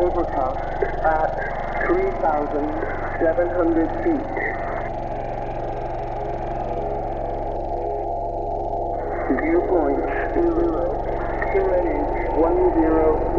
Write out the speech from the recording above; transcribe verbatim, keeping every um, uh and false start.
overcast at three thousand seven hundred feet. Dew point zero, Q N H one zero